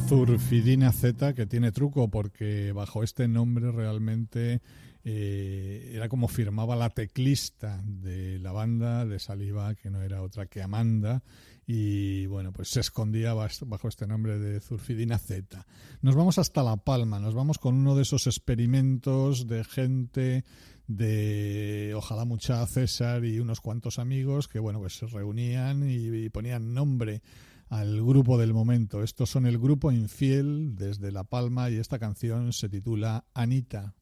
Zurfidina Z, que tiene truco porque bajo este nombre realmente era como firmaba la teclista de la banda de Saliva, que no era otra que Amanda, y bueno, pues se escondía bajo este nombre de Zurfidina Z. Nos vamos hasta La Palma, nos vamos con uno de esos experimentos de gente de Ojalá Mucha César y unos cuantos amigos que bueno, pues se reunían y ponían nombre al grupo del momento. Estos son el Grupo Infiel desde La Palma y esta canción se titula Anita.